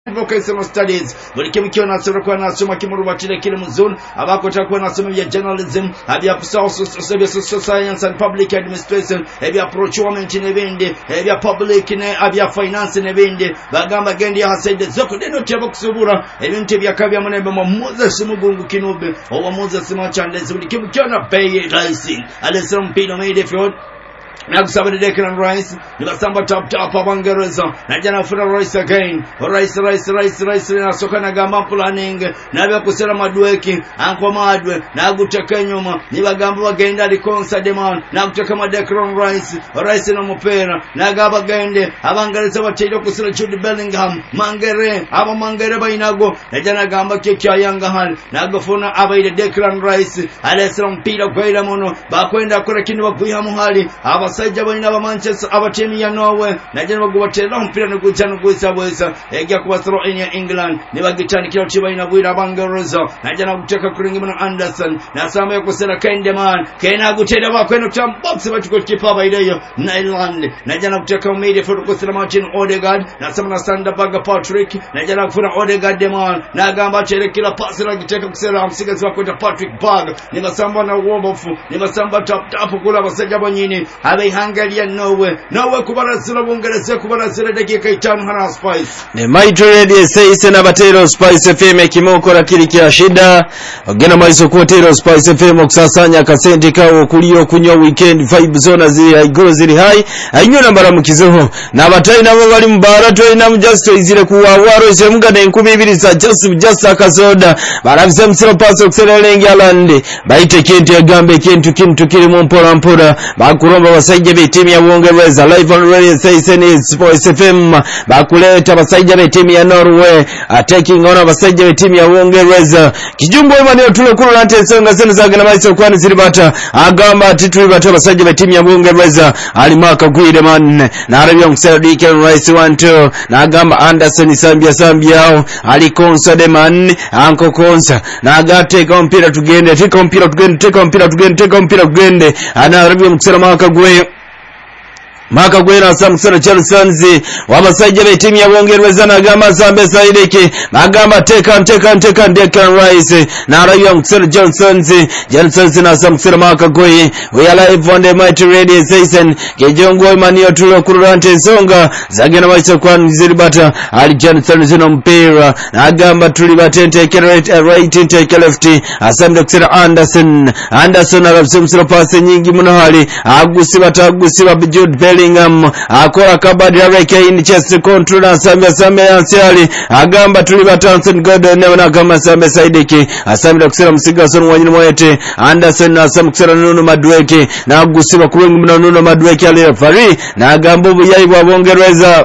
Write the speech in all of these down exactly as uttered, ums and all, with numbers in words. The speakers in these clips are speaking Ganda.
vocational studies buli kimu kyona asobola kuba nasoma kimurubatire kiri mu zone abako takuwa nasoma bya journalism abya social science and public administration ebya procurement n'ebindi ebya public ne abya finance n'ebindi bagamba gendi hasaide zoko deno tyabo kusubura ebintu byakabya munembe mu Moses Mugungu Kinube owa Moses Machandezi buli kimu kyona pay rising alesera mpino made field nakusaba Declan Rice nibasamba top top abangereza najana funa Rice again Rice Rice Rice Rice na sokana gamba planning nabya kusera madweki anko madwe naguteka nyuma nibagamba bagenda ali concert demand naguteka ma Declan Rice Rice no mupera nagaba gende abangereza batero kusera Jude Bellingham mangere aba mangere bayinago najana gamba kekya yanga hal nagofuna abaide Declan Rice alesera mpira kwera muno bakwenda kora kindi baguya muhali aba sajja balina ba Manchester abatemi ya Norway najana bagubatera mpira n'okujana gwesabwesa ejja kubathrow in ya England ne bagitandikira kuti balina bwira abangereza najana guteka kuringi muno Anderson nasamba yokusera Kendeman kena gutera bakweno tam box batuko kipa baideyo na Ireland najana guteka umide for kusera Martin Odegaard nasamba na Sandberg Patrick najana kufuna Odegaard Deman nagamba chere kila pasi na giteka kusera amsigazi bakwenda Patrick Berg ne basamba na Wobofu ne basamba tap tap kula basajja banyini abe Hungary Norway Norway kubarazira bungereza kubarazira dakika itano hana Spice ne Maitro Radio says na Batero Spice F M kimokora kiri kya shida ogena maiso kuotero Spice F M okusasanya kasente kawo kuliyo kunyo weekend vibe zona ziri aigoro ziri high ainyo nambara mukizeho na batai nabo bali mbara to ina mujasto izire kuwawaro semuga ne nkumi ibiri za just just akazoda baravise msiro paso kuselengi alande baite kente agambe kentu kintu kiri mu mpora mpora bakuromba basajja b'ettiimu ya Bungereza live on radio station is Voice F M bakuleta basajja b'ettiimu ya Norway attacking on basajja b'ettiimu ya Bungereza kijumbo imani otulo kulu nante ensonga zeno zagana maiso kwani ziribata agamba ati tulibata basajja b'ettiimu ya Bungereza ali maka gwire man na arabia mkusera Declan Rice one two na agamba Anderson Sambia Sambiao ali konsa de man anko konsa na agate kwa mpira tugende teka mpira tugende teka mpira tugende teka mpira tugende ana arabia mkusera maka gwe Maka gwena Samson Chelsea wabasajja b'ettiimu ya Bungereza nagamba Zambe Saideke nagamba teka teka teka Declan Rice na Ryan Mksel Johnson Johnson na Samson Maka Goyi we are live on the Mighty Radio Station kejongo imani tulo kurante songa zagena maiso kwa nziribata ali Johnson zino mpira nagamba tuli batente right right take left asamde kusera Anderson Anderson arabsemsiro pase nyingi muno hali agusiba tagusiba Jude Bellingham akora kabadi areke in chest control asambya sambya yansiali agamba tuli batanson Gordon na kama Sambe Saidiki asambya kusera Msigason wanyini mwete Anderson na asambya kusera Nuno Madueke na agusiba kuwengi muna Nuno Madueke ali refari na agamba ubuyayi bwa Bungereza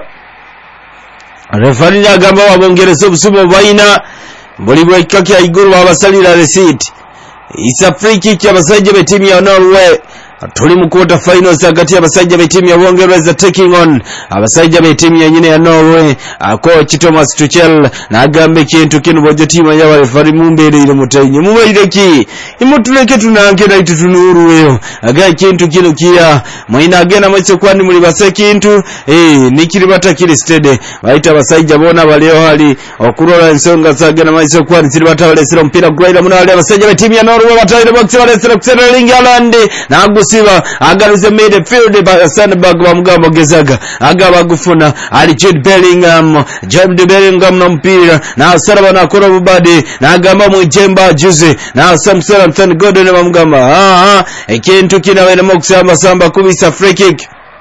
refari na agamba wa Bungereza obusubo baina bulibwa ikaki ya iguru wa basalira receipt isa free kick ya basajja b'ettiimu ya Norway tuli mu quarter finals hagati y'abasajja b'ettiimu ya Bungereza taking on abasajja b'ettiimu ya nyine ya Norway coach Thomas Tuchel nagambe kintu kino bojo timu ya referee mumbere ile mutayinyi mubaire ki imutuleke tunange na itutunuru weyo aga kintu kino kiya mwina agena mwiso kwani muri base kintu eh nikiri batakiri stede baita abasajja bona baleo hali okurola ensonga zagena mwiso kwani ziri batawalesera mpira gwira muno hali abasajja b'ettiimu ya Norway batawale box balesera kusera England na siba agaruze midfield ba Sandberg bamugambo gezaga agaba gufuna ali Jude Bellingham Jude Bellingham no mpira na saraba na kora bubadi na agamba mu jemba juze na Samson Anthony Gordon bamugamba ah ah ekintu kinawe na mokusamba samba kubisa free kick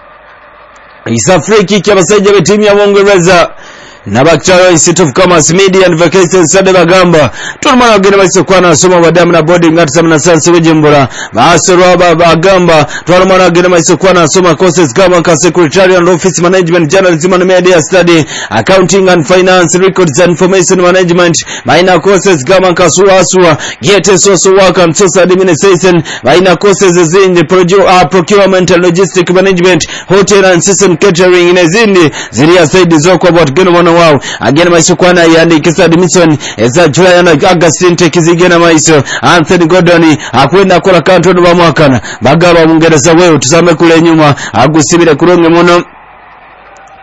isa free kick abasajja b'ettiimu ya Bungereza Nabakcharo Institute of Commerce Media and Vacation Sade bagamba tulumana wagene baiso kwa na soma wadamu na boarding ngati samana sansi wejimbura maaso roba bagamba tulumana wagene baiso kwa na soma courses kama ka Secretary and Office Management Journalism and Media Study Accounting and Finance Records and Information Management minor courses kama ka suwa Gete Social Work and Social Administration minor courses zindi uh, Procurement and Logistic Management Hotel and System Catering inezindi ziria saidi zoko about geno wana wao agena maiso kwana yandi kisa admission eza July na Augustine tekizigena maiso Anthony Gordon akwenda kola kantono ba mwakana bagaba Bungereza wewe tusame kule nyuma agusibire kuronge muno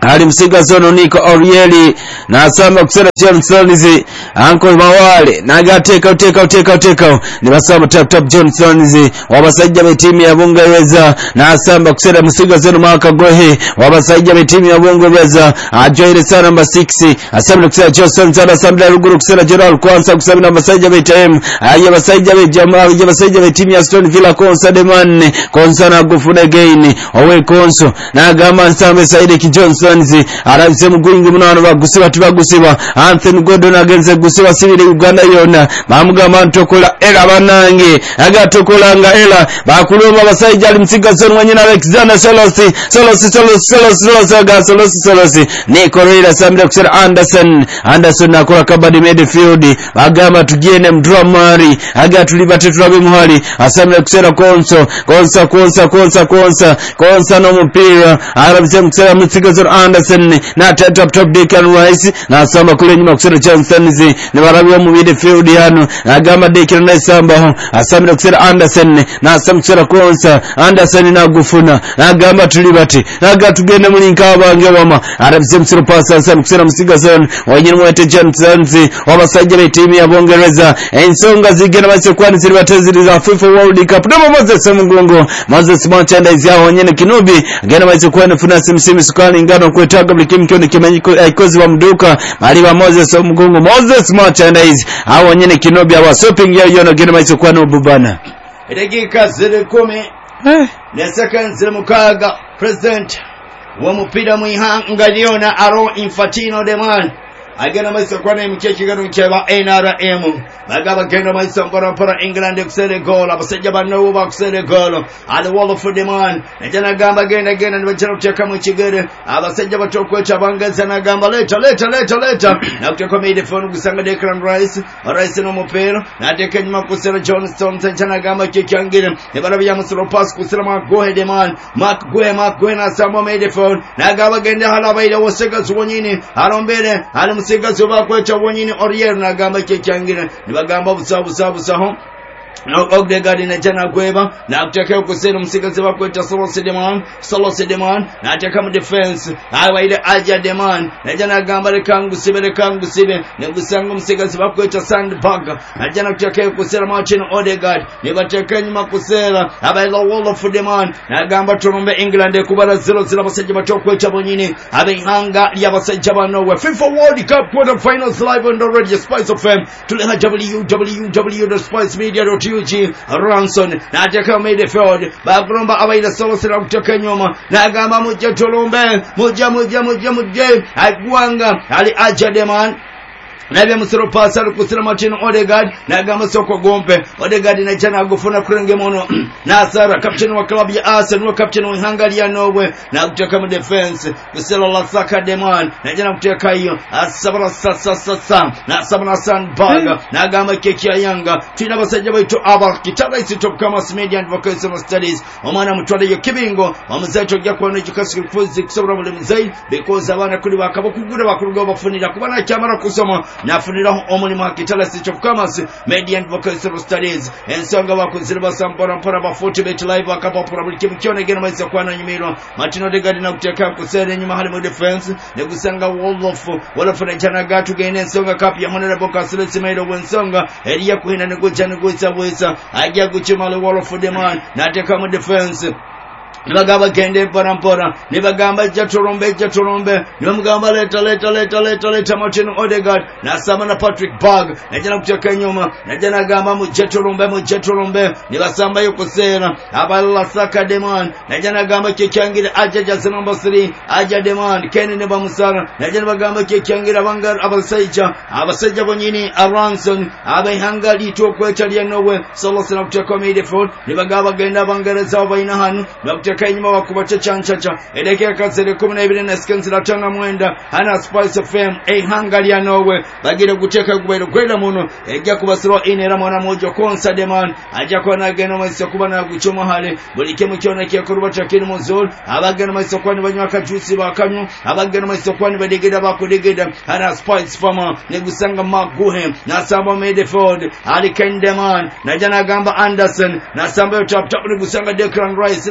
ali msiga zono Nico Orieli na asamba kusera Johnsonzi Uncle Mawale nagateka uteka uteka uteka ni basamba tap tap Johnsonzi wabasajja betimu ya Bungereza na asamba kusera msiga zono Maka Gohe wabasajja betimu ya Bungereza ajoire sana number six asamba kusera Johnsonzi asamba ruguru kusera Gerald Kwanza kusera number basajja betimu aya basajja bejamaa ya basajja betimu ya Stone Villa Konsa de Manne Konsa na gufune gain owe Konso na gama nsamba Saidi Ki Johnsonzi arabise muguringi munano bagusiba tubagusiba Anthony Gordon agenze gusiba sibire Uganda yona bamuga mantokola era banange agatokolanga era bakuloma basajja ali msiga zone wanyina Alexander Solosi Solosi Solosi Solosi Solosi Solosi Solosi Nicola Samira kusera Anderson Anderson nakola kabadi midfield bagamba tugende mdramari aga tulibate tulabe muhali asamira kusera Konso Konsa Konsa Konsa Konsa Konsa no mpira arabise kusera msiga zone Anderson na tap top Declan Rice na samba kule nyuma kusera Johnsonzi ne barabiwa mu midfield yano agamba Declan na samba asamira kusera Anderson na samsera Konsa Anderson na gufuna agamba tulibate aga tugende mulinka abange wama arabise msiro pasa asamba kusera msiga zone wanyine mwete Johnsonzi wabasajja betimu ya Bongereza ensonga zigena base kwani ziri bateziri za FIFA World Cup na Moses Mungongo Moses merchandise yao wanyine Kinubi agena base kwani funasi msimi sukani ngano kwetaga blikim kyo nikimanyiko aikozi wa mduka mali wa Moses Mungongo Moses merchandise hao wanyine Kinubi wa shopping yao yono agena base kwani ububana dakika zile kumi eh na seconds zile mukaga president wa mupira mwihanga liona Aro Infantino de Man agena maisa kwane mkeki gano mkeba N R M magaba gena maisa mpara mpara England kusere goal abasajja bano ba kusere goal ali wall for the man najana gamba genda genda nibajana kuteka mu kigere abasajja batokwecha bangaza na gamba leta leta leta leta na kuteka mide phone gusanga Declan Rice Rice no mupira na teka nyuma kusera Johnston tajana gamba kikyangira nebara ya musoro pass kusera ma go ahead man Mark Gwe Mark Gwe na samo mide phone na gamba genda halaba ile wasega zuwonyini arombere ali Siga soba kwecha wonyini Oriel na gamba kekyangira nibagamba busabu busabu saho no Odegaard na jana gweba na kutaka ukusema msigazi wako cha Solo Sedeman Solo Sedeman na ataka mu defense hawa ile Aja Deman na jana gamba lekangu sibele kangu sibe na gusangu msigazi wako cha Sandberg na jana kutaka ukusema Martin Odegaard ni bateka nyuma kusera haba ile wall of Deman na gamba turumbe England kubara zero zero basajja batokwe cha bonyini habe hanga ya basajja bano FIFA World Cup quarter finals live on the radio Spice F M tuliha w w w dot spice media dot U G Ranson na ataka midfield bagromba abaida Solo sira kutoka nyuma na gamba muje tulumbe muje muje muje muje agwanga ali Aja Deman Nabia musoro pasa kusira Martin Odegaard na gamba soko gompe Odegaard na jana gufuna kurenge mono na Sara captain wa club ya Arsenal wa captain wa Hungary ya Norway na kutoka mu defense kusela la Saka Deman na jana kutoka hiyo asabara sasa sasa na sabana Sandberg na gamba keki ya Yanga tina basajja baito aba kitaba isitop kama media and vocational studies omana mutwale yo kibingo omuzaito gya kwa n'ekikasi kufuzi kusobora mu muzai because abana kuli bakabo kugura bakuruga bafunira kubana kyamara kusoma nafunira omulimo akitala sicho commerce media and vocational studies ensonga bakuzira basampora mpora ba forty bet live akapapura buli kimu kyone gena maisa kwana nyimiro Martin Odegaard na kuteka kusere nyuma hali mu defense ne gusanga wall of wall of na jana gatu gene ensonga cup ya monera boka silesi maido wensonga eliya kuhina ne gojana goisa boisa ajya guchimala wall of the man na teka mu defense nibagamba gende mpora mpora nibagamba jaturombe jaturombe nibagamba leta leta leta leta leta Martin Odegaard na sama na Patrick Berg na jana kutoka nyuma na jana gamba mu jaturombe mu jaturombe nibasamba yuko sera abala Saka Deman na jana gamba kekyangira Aja Jasa number three Aja Deman Kenny ne bamusara na jana bagamba kekyangira bangar abasajja abasajja bonyini Aronson abai Hungary to kwetali nowe Solo sina kutoka midfield nibagamba genda bangereza baina hanu kanyuma wakubacha chanchacha elekea kazere kumi na mbili na sekunde latanga mwenda hana Spice F M eh Hungary ya Norway bagire guteka kubairo kwenda muno ejja kubasiro inera mwana mojo Konsa Deman ajja kona geno maisha kubana guchoma hale buli kemu kyona kyakuruba chakini muzul abageno maisha kwani banywaka juice bakanyu abageno maisha kwani badegeda bakudegeda hana Spice Farmer ne gusanga Maguhe na samba midfield ali Kendeman na jana gamba Anderson na samba top top ne gusanga Declan Rice na samba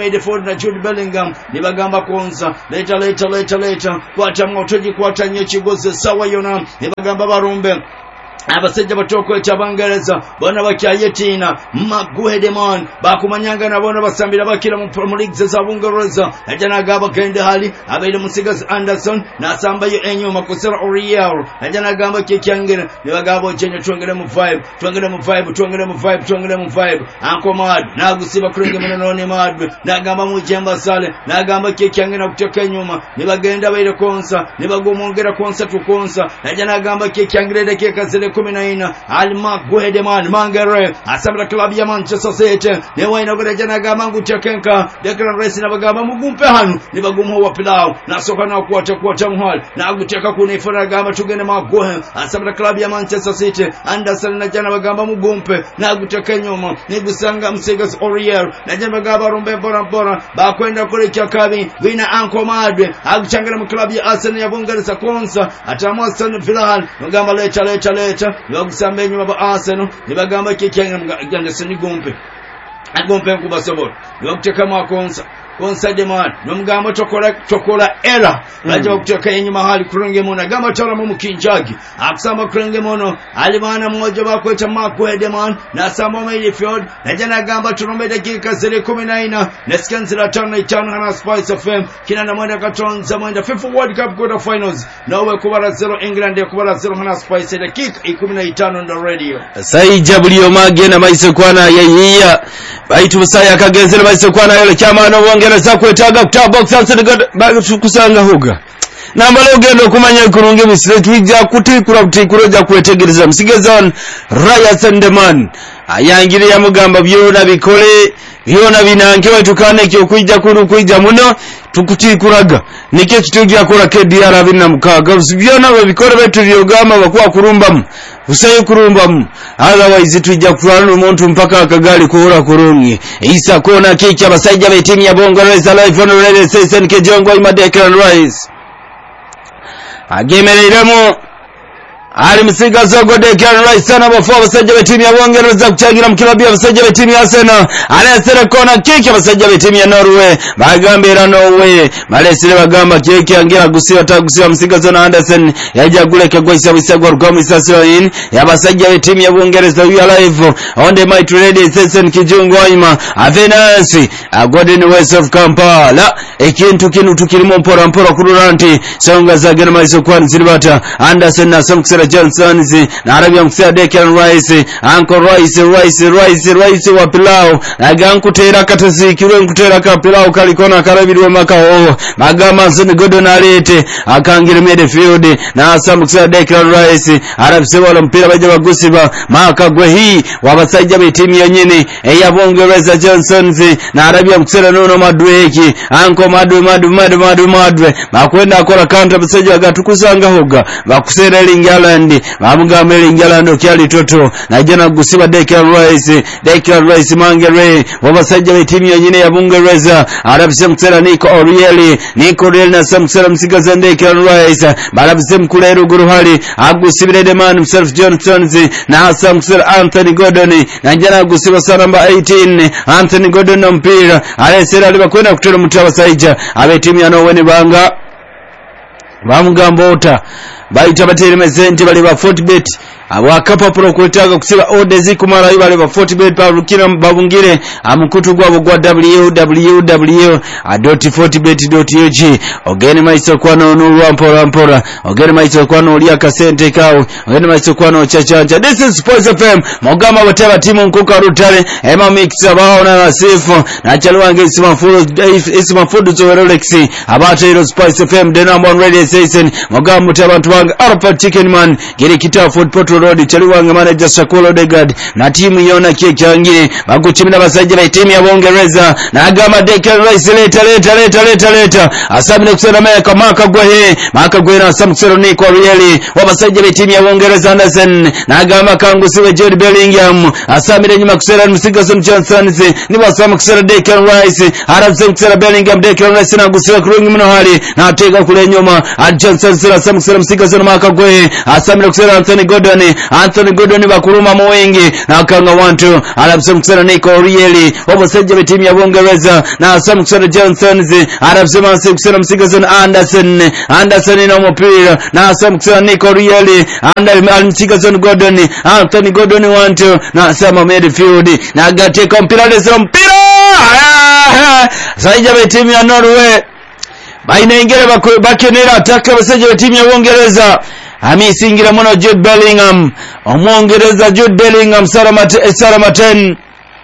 midfield na Jude Bellingham nibagamba konza leta leta leta leta kwata motoji kwata nyo kigoze sawa yona nibagamba barumbe abasajja batoko ekyabangereza bonna bakyayetina Maguedemon bakumanyanga nabona basambira bakira mu leagues za Bungereza ajana gaba kende hali abaile musigazi Anderson nasambayo enyuma kusera Oriel ajana gamba kikyangira nibagabo chenye twongere mu vibe twongere mu vibe twongere mu vibe twongere mu vibe anko mad nagusiba kurenge munone mad nagamba mu jemba sale nagamba kikyangira kuteka enyuma nibagenda baile konsa nibagomongera konsa tukonsa ajana gamba kikyangira dakika zile kumi na nne Alma Guedeman Mangere asabira club ya Manchester City ne waina kurejana gamba ngutekenka Declan Rice na bagamba mugumpe hanu ni bagumu wa pilau na soka na kuacha kuacha muhal na guteka kunifana gamba tugene magohe asabira club ya Manchester City Anderson na jana bagamba mugumpe na guteka nyuma ni gusanga Msigas Oriel na jana bagamba rumbe bora bora bakwenda kule kyakabi wina Anko Madwe aguchangana mu club ya Arsenal ya Bungereza konsa atamwa Aston Villa bagamba leta leta leta yokusamba enyuma ba Arsenal nibagamba kikyenga Anderson ni gumpe agompe kubasobora yokuteka makonsa konsa demand nomugamba tokola tokola era baje bakuteka enyuma hali kurenge mona gamba tola mu kinjagi akusamba kurenge mono alibana mmoja bakweta Maguedemon na samba midfield najana gamba turombe dakika zile kumi na nne na skanzira tano itano na Spice F M kina na mwenda katonza mwenda FIFA World Cup quarter finals nawe kubara zero England ya kubara zero na Spice dakika kumi na tano ndo radio sai jabulio mage na maise kwana yayiya baitu musaya kagenzele maise kwana yole chamano wongereza kwetaga kuta box answer kusanga huga nambalo gendo kumanya kurunge misitija kutikura kutikura ja kwetegereza msigezon Raya Sandeman ayangire ya mugamba byona bikole byona binange wetukane kyo kwijja kuru kwijja muno tukutikuraga nike kitujja kora K D R abina mukaga byona bikole betu byogama bakwa kurumbamu usaye kurumbamu otherwise tujja kurana umuntu mpaka akagali kuhora kurungi isa kona kiki abasajja betimu ya Bongereza live on radio station Kejongo Declan Rice agemereremo ali Msigazi go Declan Rice sana bafo abasajja betimu ya Bongereza kuchangira mkilabu ya abasajja betimu ya Arsenal anasera kona kiki abasajja betimu ya Norway bagambira Norway balesire bagamba kiki angira gusiwa tagusiwa Msigazi na Anderson yaja guleke goisa bisagwa rugamu isasirain yabasajja betimu ya Bongereza we are live on the Might Radio Station Kijungu Aima Avenasi Golden West of Kampala ekintu kinu tukirimo mpora mpora kururanti songa za gena maiso kwani zilibata Anderson na Samksera Johnsons na Arabia Mksea Declan Rice Uncle Rice Rice Rice Rice wa pilau agankutera katasi kirwe nkutera ka pilau kalikona karabirwe makao magama Anthony Gordon alete akangire midfield na Samksera Declan Rice arabse wala mpira baje bagusiba makagwe hii wabasajja betimu yenyene eya Bongereza Johnsons na Arabia Mksera nono madweki Uncle Madwe Madwe Madwe Madwe Madwe bakwenda akora counter basajja agatukusanga hoga bakusera lingala bamugambe lingalando kyali toto najana gusiba Declan Rice Declan Rice Mangere wabasajja betimu yenyine ya Bungereza arabise Mksera Nico Orieli Nico Orieli na Samksera Msigazi Declan Rice barabise mkule ruguru hali agusibire the man himself Johnsons na Samksera Anthony Gordon najana gusiba namba eighteen Anthony Gordon na mpira alesera alibakwenda kutera mutaba saija abetimu ya Norway banga bamugambota baita bateri mezenti bali ba Fortbet abakapa pro kwetaga kusiba odezi kumara bali ba Fortbet pa rukira babungire amukutu gwabo gwa w w w dot fortbet dot u g ogeni maiso kwano nuru ampora ampora ogeni maiso kwano ulia kasente kao ogeni maiso kwano chachanja. This is Sports F M mogama wateba timu nkuka rutale ema mixa baona na sifu na chalwange isima fudu isima fudu zo Rolexi abata ilo Sports F M the number one radio station mogama wateba tuwanga Arpa Chicken Man giri kita Fort Portal Road chaliwanga manager Sakolo Degard na timu yona kie changine baguchimina basajja ba timu ya Bongereza na agama Declan Rice leta leta leta leta leta asabine kusema meka maka gwe maka gwe na Samksero Nico Orieli wabasajja ba timu ya Bongereza Anderson na agama kangu siwe Jude Bellingham asabine nyuma kusera Msigazi Johnsons ni wasama kusera Declan Rice arabse kusera Bellingham Declan Rice na gusiwa kurungi mno hali na atega kule nyuma Johnsons na Samksero Msigazi na maka gwe asabine kusera Anthony Gordon Gordon Anthony Gordon bakuluma mu wengi nakanga wantu alabisa mkusana Nico Rieli obusajja b'ettiimu ya Bungereza na Samson Johnsons alabisa mansi kusana Msigazon Anderson Anderson na mupira na Samson Nico Rieli and Msigazon Gordon Anthony Gordon wantu na Sama midfield na gateka mpira lesa mpira saija b'ettiimu ya Norway baina ingere bakenera ataka abasajja b'ettiimu ya Bungereza amisingira muno Jude Bellingham omwongereza Jude Bellingham Saramate Saramaten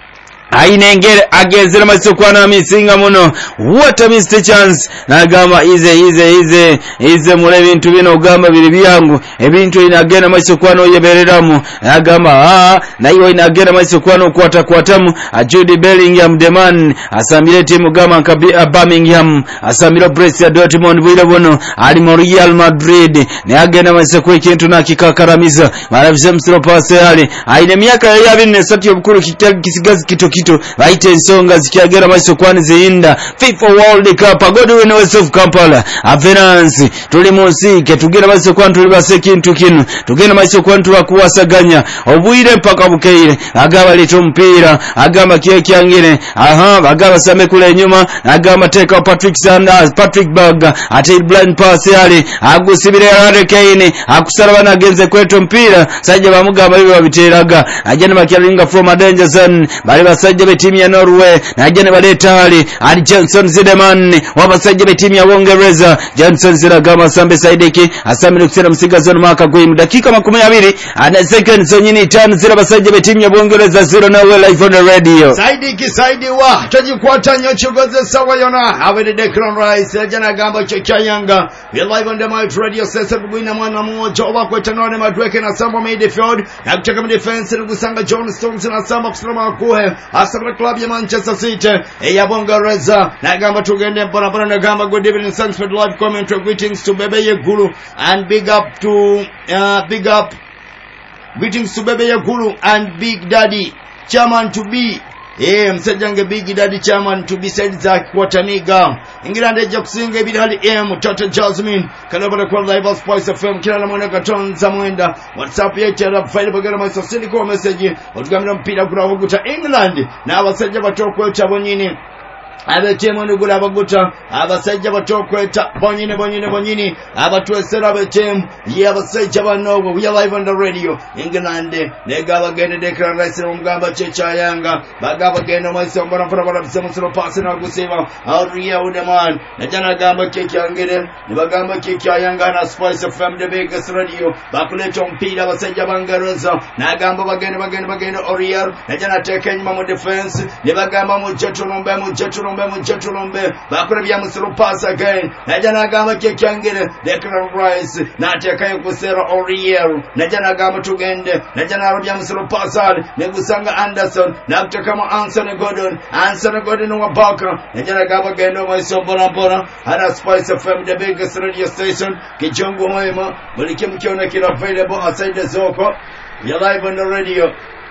ainengere agezera masokwana amisinga muno what a missed chance nagamba ize ize ize ize mule bintu bino gamba biri byangu ebintu inagenda masokwana oyebereramu nagamba ah naiwe inagenda masokwana okwata kwatamu Jude Bellingham the man asambire timu gama kabi Birmingham asambire Borussia Dortmund bwira bono ali mu Real Madrid ne agenda masokwe kintu nakikakaramiza maravise msiro pase ali aine miaka ya abiri n'esatu y'obukulu kisigazi kito baite ensonga zikyagera maiso kwani ziyinda FIFA World Cup Godwin West of Kampala Avenance tuli musike tugera maiso kwani tuli base kintu kinu tugenda maiso kwani tulakuwasaganya obwire paka bukeire agaba lito mpira agamba kiye kyangire aha bagaba same kule nyuma agamba teka Patrick Sanders Patrick Berger ate blind pass yali agusibire Harry Kane akusaraba nagenze kweto mpira sajja bamugamba bibi babiteraga ajana makiringa from a danger zone bali basajja b'ettiimu ya Norway najane baleta ali ali Johnson Zideman wabasajja b'ettiimu ya Bungereza Johnson Ziragama Sambe Saideki asamire kusera Msigazon maka gwimu dakika makumi abiri ana seconds onyini tano zira basajja b'ettiimu ya Bungereza zero Norway live on the radio Saideki Saidiwa tajikwata nyochogoze sawa yona abede Declan Rice ajana gamba Chayanga we live on the Might Radio sasa bwina mwana mmoja obakweta none madweke na Samba midfield na kucheka defense ngusanga John Stones na Samba kusema kuhe asabra club ya Manchester City eya Bungereza nagamba tugende mpona mpona nagamba good evening Sunsport live commentary greetings to Bebe Yegulu and big up to uh, big up greetings to Bebe Yegulu and Big Daddy chairman to be eh msajange Big Daddy chairman to be said za kwataniga ingirande je kusinga ibidi hali em Tata Jasmine kalabara kwa live Spice F M kila na mwana katonza mwenda WhatsApp yetu ya file bagara masosini kwa message otugamira mpira kura waguta England na abasajja batokweta bonyini abetemo nugula baguta abasajja batokweta bonyine bonyine bonyini abatwesera betemu yabasajja banogo we are live on the radio England negaba gende Declan Rice omugamba Chayanga bagaba gende maiso mbona mbona mbona bisemusiro pasi na gusema Auria Udeman najana gamba Chayangere nibagamba Chayanga na Spice F M the biggest radio bakuleto mpira abasajja Bungereza nagamba bagende bagende bagende Auria najana teke nyuma mu defense nibagamba mu jetu nombe mu jetu nombe mu jetu nombe bakora bya musiro pass again najana gamba Chayangere Declan Rice na teka kusera Oriel najana gamba tugende najana arabya musiro pasal negusanga Anderson na kutaka mu Anthony Gordon Anthony Gordon wa Baka najana gamba gendo maiso mbona mbona ana Spice F M the biggest radio station kijongo mwema mulike mkiona kila available aside zoko we are live on the radio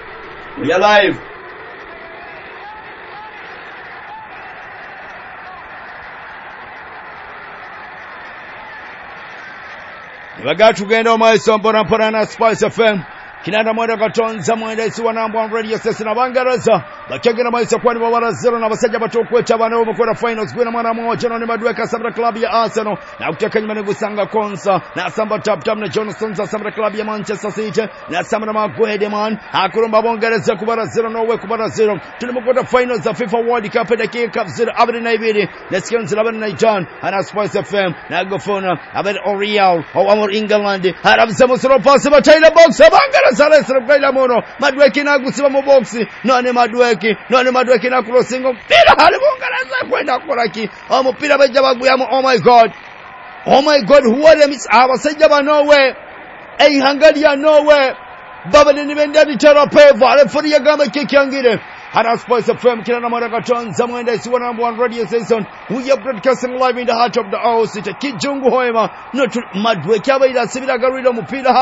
we are live Baga tugenda omaiso mbona mbona na Spice F M kinanda mwenda katonza mwenda isiwa namba radio station na Bungereza bakegera maiso kwani babara zero na basajja batokweta bana omukora finals gwena mwana mmoja no madweka Sabra club ya Arsenal na kuteka nyuma negusanga Konsa na Samba tap tap na Johnson za Sabra club ya Manchester City na Samba Magwede man akurumba Bungereza kubara zero no we kubara zero tulimukota finals za FIFA World Cup dakika zero abiri na ibiri nesikenzi labani na John ana Spice F M na gofona abiri Oriel o amor England harabisa musoro pass bataila box Bungereza Sala sirabgaila mono madweki na gusiba mu box none madweki none madweki na crossingo pira hali Bungereza kwenda koraki omupira bajja baguyamo oh my god oh my god huwale mis abasajja ba Norway ei Hungary Norway baba ni benda ni terapeva ale fori yagamba kikangire Hana Spice F M kila na mara katonza mwenda isiwa number one radio station we are broadcasting live in the heart of the old city kijungu hoema no madweki abaira sibira garida mupira hali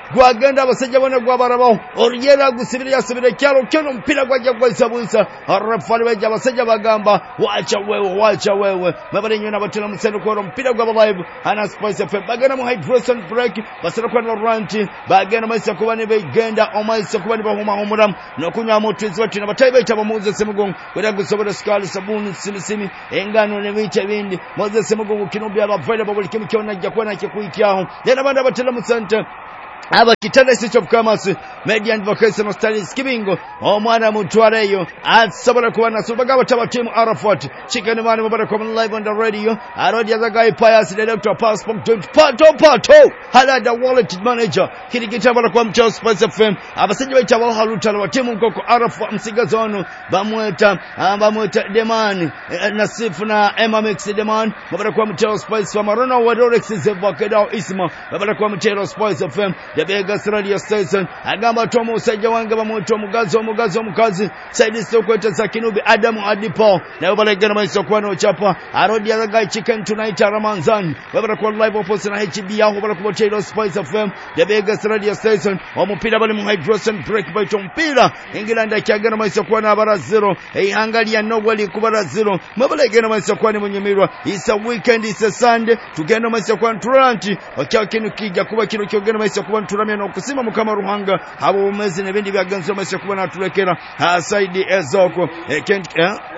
gwagenda abasajja bone gwabarabaho oriyera gusibira yasibira kyalo kyono mpira gwajja gwisa bwisa arafali bajja abasajja bagamba wacha wewe wacha wewe mabale nyona batela musendo ko mpira gwaba live ana Spice F M bagenda mu hydration break basira kwa ranch bagenda maisa kubane begenda omaisa kubane bahuma homuram no kunya motwizi batina bataibe taba Moses Mugongo kwenda gusobora skali sabuni simisimi engano ne bicha bindi Moses Mugongo kinobya abavailable buli kimu kyona ajja kuona kyekuikyaho yena banda batela musente aba kitanda sicho kamasi media advocacy no studies kibingo omwana mutwareyo asobora kubana subaga bataba team Arafat chicken man mubara come live on the radio arodi as a guy pious the doctor passport pato pato halada wallet manager kirigita bara kwa mchao Spice F M abasajja bacha haluta wa team nkoko Arafat msigazono bamweta bamweta Deman Nasif na Emamix Deman mubara kwa mchao Spice wa Marona wa Rolex Zevakeda Isma mubara kwa mchao Spice F M the Vegas radio station agamba tomu usajja wange bamuntu omugazi omugazi omukazi saidi sokweta za Kinubi Adamu Adipo na balegana maiso kwano chapa arodi ya guy chicken tonight Ramanzan babara kwa live opposite na H B yaho babara kwa Chelo Spice F M the Vegas radio station omupira bali mu hydration break by tompira England akagana maiso kwana bara zero hey angalia nobody kubara zero mabalegana maiso kwani munyimirwa it's a weekend it's a Sunday tugenda maiso kwana Toronto okyakinu kijja kuba kino kyogenda maiso kwana turamya no kusima mukama ruhanga abo umezi nebindi byaganzo mase kubona atulekera asaidi ezoko ekent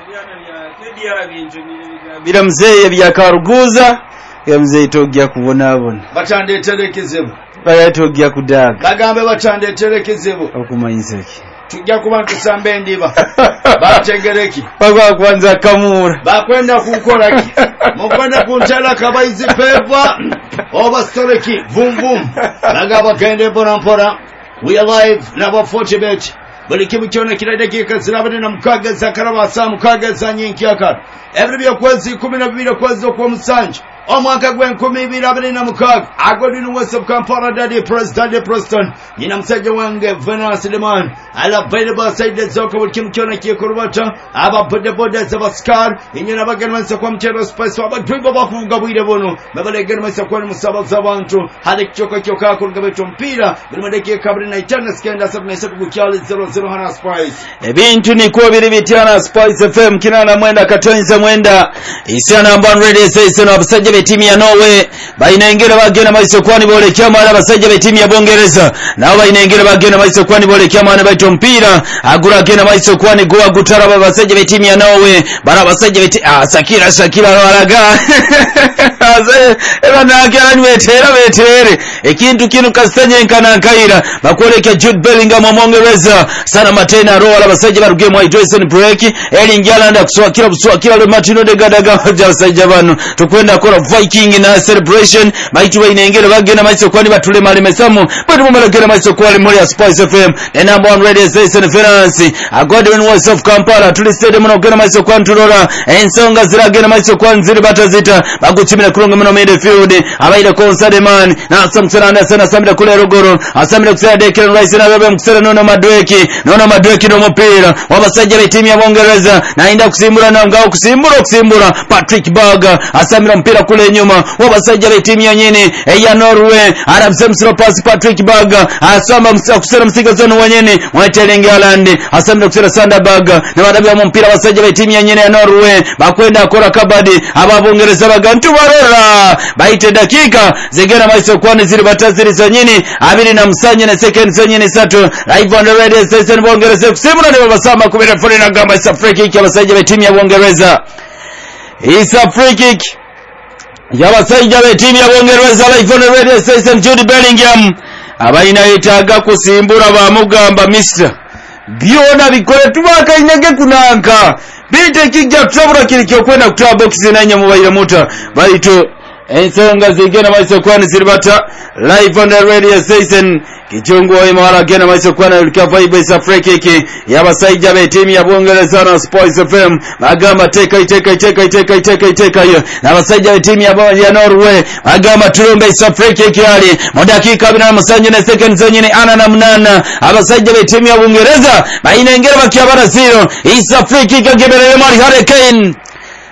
bira mzee bya karuguza ya mzee togya kubona abona batande telekezebo bayatogya kudaga bagambe batande telekezebo okumanyiseki tujja kubantu sambe ndiba bategereki bagwa kwanza kamura bakwenda kukola ki mukwenda kuntala kabayizi pepa oba storeki vum vum bagaba kende pora pora we are live na forty bet bali kimu kyona kila dakika zirabane na mukaga za karabasa mukaga za nyinki yakara every bya kwezi kumi na bibiri kwezi kwa musanje omwaka gwenkumi ibiri abiri na mukaga agodi no West of Kampala Daddy President Daddy Preston nyina musajja wange Venus Leman ala available side zoko buli kimu kyona kiyekurubata aba boda boda za Scar inyana baganmansa kwa mchero Spice aba driver bakuvuga bwire bono babale ganmansa kwa musaba z'abantu hali kyoka kyoka kuruga beto mpira buli madeke kabiri na itana skenda sabna setu kukyali zero zero hana Spice ebintu ni ko biri bityana Spice F M kinana mwenda katonza mwenda isiana amban radio station abasajja timu ya Norway bainengera bagena maiso kwani bole kyamana abasajja be timu ya Bongereza nabo bainengera bagena maiso kwani bole kyamana baito mpira agura gena maiso kwani goa gutara abasajja be timu ya Norway bara abasajja be ah Sakira Sakira walaga aze ebana akyani betera betere ekintu kinu kastanye nkana kaira bakoleka Jude Bellingham Mongereza sana matena rola abasajja baruge mu hydration break Erling Haaland akuswakira buswakira le Martino de Gadaga abasajja bano tukwenda kora Viking na celebration baitu bainengera bagena maiso kwani batule mali mesamu bado mumalagera maiso kwali muri Spice F M the number one radio station France agodwen West of Kampala tuli stadium no gena maiso kwani tulora ensonga ziragena maiso kwani ziri batazita baguchimira kulonga muno midfield abaida concert man na samsana sana samira kule rogoro asamira kusera Declan Rice na bebe mkusera nona madweki nona madweki no mupira wabasajja be timu ya Bongereza nainda kusimbura na ngao kusimbura kusimbura Patrick Berger asamira mpira kule nyuma wabasajja be timu ya nyene ya Norway arabsemsro pass Patrick Berger asamba kusera msigazono wanyene Erling Haaland asamira kusera Sander Berger na badabi mu mpira basajja be timu ya nyene ya Norway bakwenda akora kabadi ababongereza bagantu barora baite dakika zegera maiso kwani ziri bataziri zanyini abiri na msanye na second zanyini satu live on the radio station Bongereza kusimura ne babasama kubira fori na gamba South Africa abasajja be timu ya Bongereza isa free kick yabasajja be timu ya Bongereza live on the radio station Jude Bellingham abaina yetaga kusimbura bamugamba Misra byona bikore tubaka inege kunanka bite kijja tutabura kilikyo kwenda kutoa box zinanya mubayira muta baito ensonga zigena maiso kwani ziribata live on the radio station kichungu wa imara gena maiso kwani ulika vibe isa free kick yabasajja be timu ya Bongereza na Spice F M magamba teka teka teka teka teka teka hiyo na basajja be timu ya ya Norway magamba tulombe isa free kick yali mu dakika bina musanje na second zonyine ana na mnana abasajja be timu ya Bongereza bainengera bakyabara zero isa free kick agebereye mali Harry Kane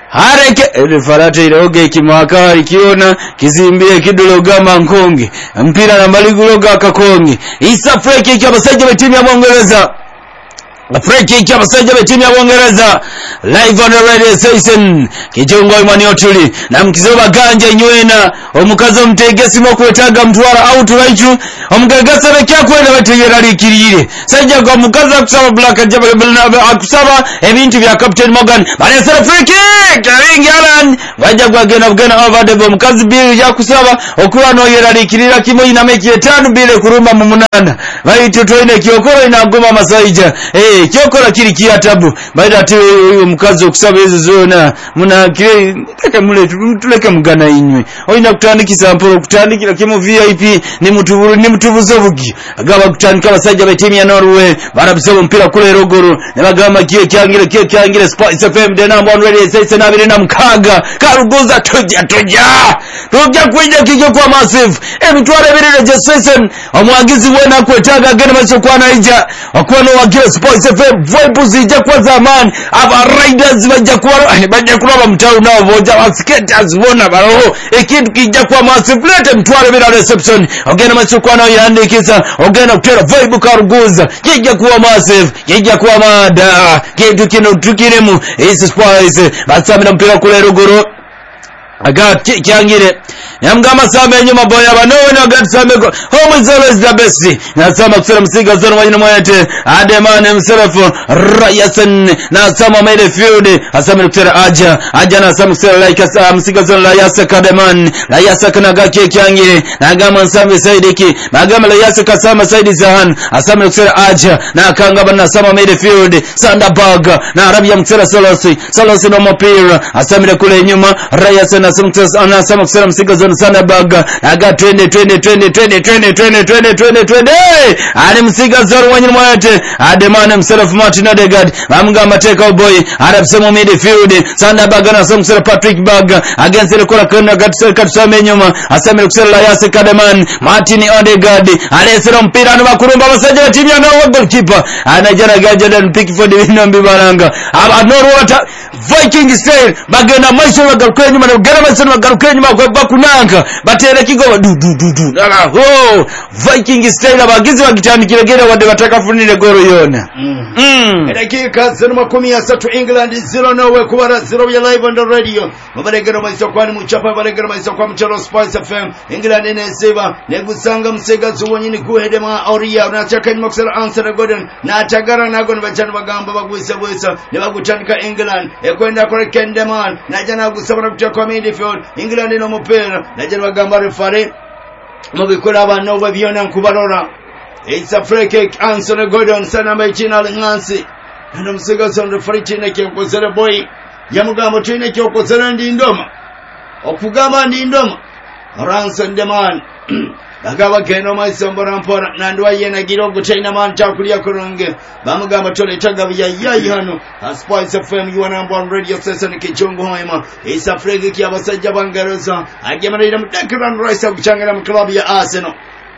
hareke refarate iroge kimwaka ikiona kizimbie kidulo gama nkonge mpira na maliguloga kakonge isa free kick abasajja b'etimu ya Bwongereza free kick abasajja b'etimu ya Bwongereza live on the radio station kijongo imani otuli na mkizoba ganja nywena omukazo mtegesi mokwetaga mtwara out raichu omugagasa bekya kwenda bategera likirire sajja kwa mukazo akusaba black jabal akusaba ebintu bya Captain Morgan balesera free kick Erling Haaland wajja kwagena bugena over the bomb mukazi bill yakusaba okuwa no yera likirira kimo ina mechi etano bile kuruma mu munana baito toine kiokoro inagoma masaija eh kiokoro kiri kiatabu baida ati mukazi okusaba ezo zona muna kire kaka mule tuleke mugana inywe oina kutandikisa mporo kutandikira kimo V I P ni mutuburu ni mutubuzo bugi agaba kutandika basajja b'etimu ya Norway barabisaba mpira kule rogoro ne bagama kiye kyangire kiye kyangire Spice F M de number one radio station abiri na mkaga karuguza toja toja toja kwija kijyo kwa massive emitware biri registration omwagizi wena kwetaga gene macho kwa naija akwano wagira Spice F M vibes ija kwa zamani aba riders baja kwa baja kwa mtao nao boja basketers bona baroho ekintu kijja kwa massive lete mtware biri reception ogena macho kwa nayo yandikisa ogena kutera vibe karuguza kijja kwa massive kijja kwa mada kintu kino tukiremu is Spice basamira mpira kule ruguru agati kyangire yamgama sambe nyuma boya banowe na agati sambe home is always the best nasama kusera msiga zona wanyina mwete ademane mselefu rayasen nasama made field asamira kusera aja aja nasama kusera like msiga zona layasa kademan layasa kana gake kyangire nagama nsambe saidiki nagama layasa kasama saidi zahan asamira kusera aja na kanga bana sama made field Sandberg na arabia msera solosi solosi no mopira asamira kule nyuma rayasen na sama kusera msiga zona Sandberg aga twende twende twende twende twende twende twende twende twende ali msiga zoro wanyini mwete ademane mself Martin Odegaard bamga mateka boy arabsemo midfield Sandberg na sama kusera Patrick Berg against the kola kana gatsa katsame nyuma asamira kusera la yase kademan Martin Odegaard alesera mpira no bakurumba basajja wa timu ya Norway goalkeeper anajana Jordan Pickford binombi baranga aba Norway Viking style bagenda maiso bagarukanye nyuma no gera maiso bagarukanye nyuma kwa bakunanga batera kigoba du du du du ala ho Viking style abagizi bagitandikira gera wade batakafunire goro yona mm dakika zero kumi na tatu England zero Norway kubara zero ya live on the radio mubaregero maiso kwani muchapa baregero maiso kwa mchero Spice F M England ineseva negusanga msega zuwonyini kuhedema auria unachaka nyuma kusera answer Gordon na atagara nago nibachana bagamba bagwisa bwisa nebagutandika England ekwenda kore Kendeman najana gusabana kutoka kwa midfield England no mupera najana bagamba refare mubikora abana babiona nkubarora it's a free kick Anthony Gordon sana machina ngansi ndo msiga son refare chine kyokozera boy yamugamba chine kyokozera ndi ndoma okugamba ndi ndoma Ranson Deman agaba keno maisombora mpora nandwa yena girogo chaina man chakulia koronge bamugamba tole tagabya yayi hano Spice F M you are number one radio station kichungu hoima isa frege ki abasajja bangaroza agemanira mudekran Rice kuchangana mu club ya Arsenal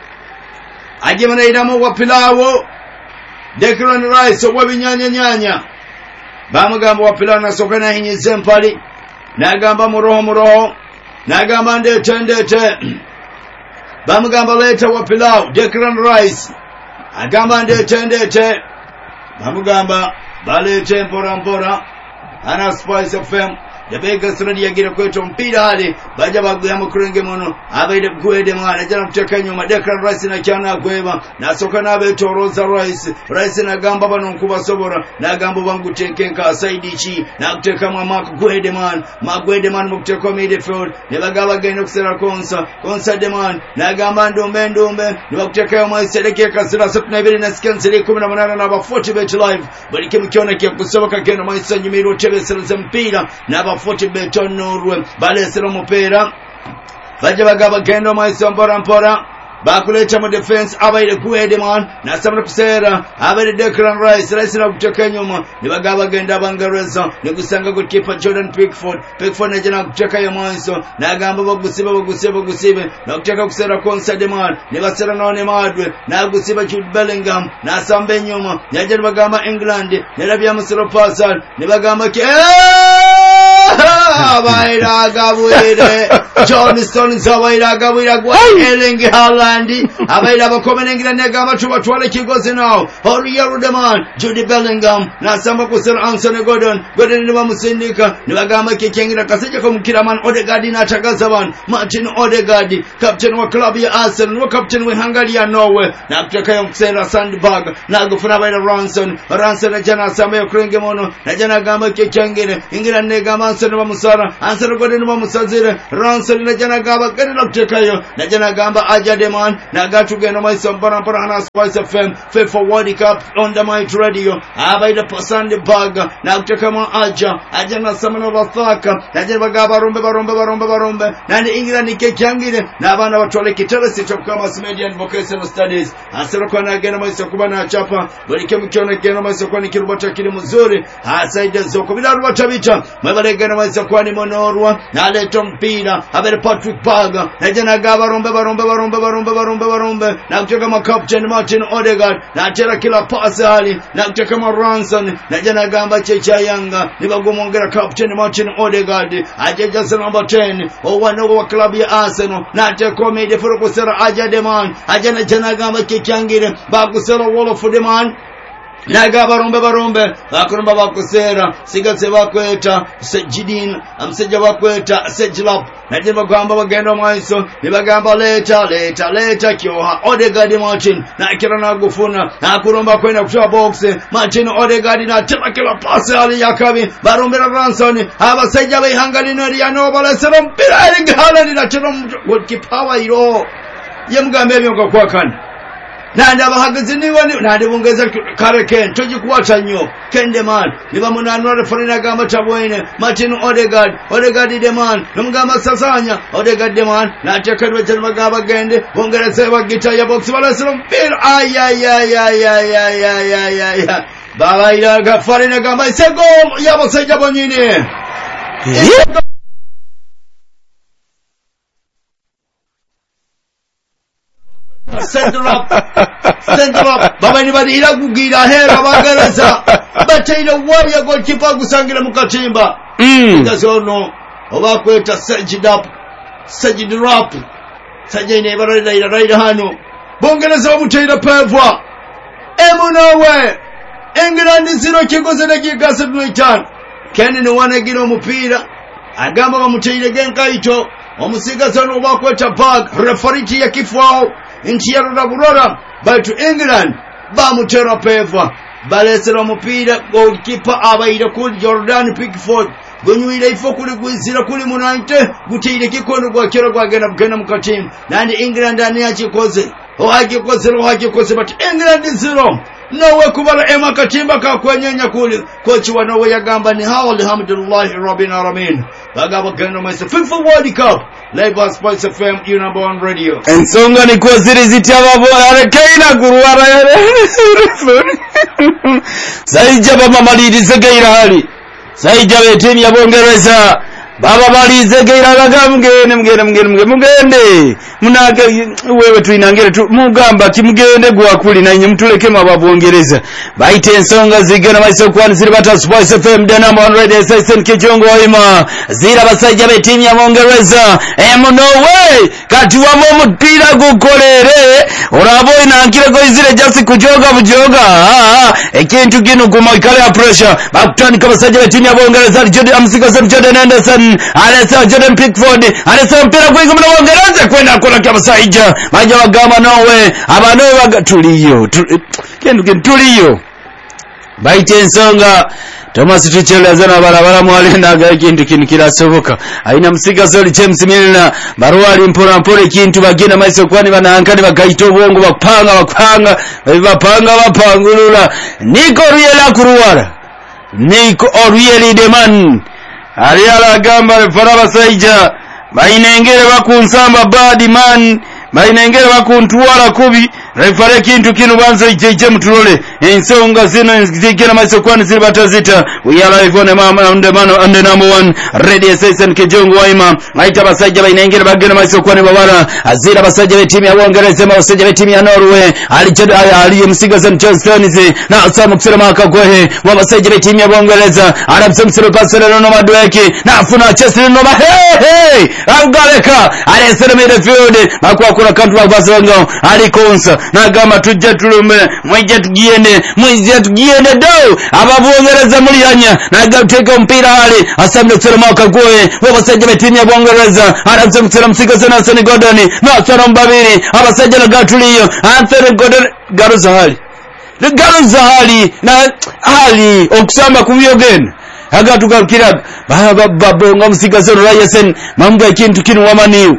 agemanira mu wapilawo Declan Rice wabinyanya nyanya bamugamba wapilana na sokana hinyi zempali nagamba muroho muroho nagamba ndete ndete bamugamba leta wapilau Declan Rice agamba ndete ndete bamugamba balete mpora mpora ana Spice F M yabega siradi yagira kweto mpira hali baja baguya mukurenge mono abaide kuede mwana jana kuteka nyuma Declan Rice na cyana kweba nasoka nabe toroza Rice Rice na gamba bano nkuba sobora na gamba bangu tekenka saidi chi na kuteka mama kuede man magwede man mukuteka midfield ne bagaba genda kusera konsa konsa de man na gamba ndombe ndombe ne bakuteka mwa sedeke kasira satna biri na skenseli kumi na munane na ba forty bet live bali kimkiona kia kusoboka kena mwa sanyimiro tebe sera mpira na ba forty beton Norway balesera mupera baje bagaba gendo maiso mpora mpora bakuleta mu defense abaire kuede man na samra kusera abaire Declan Rice Rice na kutoka nyuma ni bagaba genda bangareza ni gusanga goalkeeper Jordan Pickford Pickford najana kutoka ya mwanzo na gamba bagusiba bagusiba bagusibe na kutoka kusera konsa de man ni basera none madwe na gusiba Jude Bellingham na sambe nyuma najana bagamba England ni labia musiro pasal ni bagamba ke abaira gabwire Johnston zabaira gabwira gwa Erling Haaland abaira bakomenengira negamba tubatwale kigozi now Oriya Rudeman Jude Bellingham nasamba kusera Anthony Gordon Gordon ni bamusindika nibagamba kekengira kasije ko mukiraman Odegaard na tagazaban Martin Odegaard captain wa club ya Arsenal no captain wa Hungary ya Norway na kutoka ya Kusera Sandberg na gufuna baina Ranson Ranson jana samba ya kurenge mono na jana gamba kekengira ingira negamba Anthony bamusara Anthony Gordon bamusazire Ranson na jana gamba kadina kutoka yo na jana gamba Ajademan na gatugeno maiso mpana mpana na Spice F M FIFA World Cup on the Might Radio abaida pasande baga na kutoka mwa aja aja na samana bathaka na jana bagaba rombe barombe barombe barombe na ndi England nikekangire na abana batwale kiteresi chokama Media and Vocational Studies asero kwa na gena maiso kubana chapa walike mkiona gena maiso kwa nikirubata kili mzuri asaide zoko bila rubata bicha mwebale gena maiso kwa ni monorwa na leto mpira abere Patrick Baga na jana gaba rombe barombe barombe barombe barombe barombe na kutoka ma captain Martin Odegaard na tera kila pasi hali na kutoka ma Ranson na jana gamba checha Yanga ni bagumongera captain Martin Odegaard ajeja sana number ten owano wa club ya Arsenal na teko mede furuko sera Ajademan ajana jana gamba kekangire bakusera wall of the man naga barombe barombe bakurumba bakusera sigatse bakweta sejidin amseja bakweta sejlap najye bagamba bagenda maiso nibagamba leta leta leta kyoha Odegaard Martin na kirana gufuna na kurumba kwenda kutoa box Martin Odegaard na tena kila pasi ali yakabi barombera Ranson abaseja behangali no ya no balesera mpira Erling Haaland na tena goalkeeper iro yemgambe byonga kwa kan nandi abahagaze niwe nandi bungeza kare ken toji kuwacha nyo kende man niba munanwa referina gamba tabwene Martin Odegaard Odegaard de man numgamba sasanya Odegaard de man na tekedwe tena gaba gende bongerese bagita ya box balasira mpira ay ay ay ay ay ay ay ay ay baba ila gafarina gamba isego yabo seja bonyine Send up, send up. Baba ni badi ila kugira hera bagarasa. Bata ila waya goalkeeper gusangira mukatimba. Mm. Ndazono obakweta Sajid up, Sajid rap. Sajid ne barada ila raida hano. Bongereza obutaira pevwa. Emunowe. England zero kigoze dakika seventy five. Kene ne wanagira omupira. Agamba bamutaire genkaito. Omusiga zano obakweta bag. Referee ya kifwao. Inchi ya Rurabura batu England bamutera peva balesera mupira goalkeeper abaira kuli Jordan Pickford gonyuira ifo kuli gwizira kuli munante gutire kikono gwa kero gwa gena bugena mukatim nandi England ani akikoze o akikoze o akikoze but England zero nowe kubala ema katimba ka kwenyenya kuli kochi wa Norway yagamba ni hawa alhamdulillah rabbil alamin bagaba gena masa FIFA World Cup Lagos Spice F M you number one radio ensonga ni kwa ziri zitaba bora kaina guruara yale saija baba malirize gaira hali saija betemi ya Bongereza baba balize gaira bagamgene mgene mgene mgende munaga wewe tuinangere tu mugamba kimugende gwa kuli na nyimtuleke mababongereza baite ensonga zigana maiso kwani ziri bata Spice F M dana one radio station kijongo ima zira basajja betimi ya Bongereza em no way kati wamo mupira gukolere orabo inankire go izire just kujoga bujoga ekintu gino guma ikale pressure bakutani kama basajja betimi ya Bongereza Jordan amsika sem Jordan Anderson alesa Jordan Pickford alesa mpira kwinga mna Bongereza kwenda kola kama saija maja wagama nowe abano bagatuliyo kendu kentuliyo baite ensonga Thomas Tuchel zana barabara mwalenda ga kintu kinikira soboka aina msiga zoli James Milner baruali mpora mpore kintu bagina maiso kwani banahankani bagaito bongo bapanga bapanga bapanga bapangulula Nico Riela kuruwara Nico Orieli de man Ariala gamba faraba saija bainengere bakunsamba bad man bainengere bakuntwala kubi refare kintu kinu banza ijeje mutulole ensonga zino zigena maiso kwani zili batazita we are live on the mama on the man on the number one radio station Kijongo Waima aita basajja bainengera bagena maiso kwani babara azira basajja be timu ya Uingereza basajja be timu ya Norway ali ali msigaza Johnstones na asamu kusema makagwehe wa basajja be timu ya Uingereza arabsa msiro kasera no madweke na afuna Chelsea no ba hey hey agaleka ale sera midfield makwa kuna kantu bakubasonga ali konsa na gama tujja tulume mwijja tugiende mwijja tugiende do ababuongereza muliyanya na gateka mpira hali asamle kusema makagwehe wa basajja be timu ya Uingereza arabsa msiro msigaza na Anthony Gordon na tsara mbabiri abasajja na gatuliyo Anthony Gordon garuza hali garuza hali na hali okusamba kubiyogena agatuka kiraga baba babonga msigazo Ryerson mambo ikintu kinu wamaniu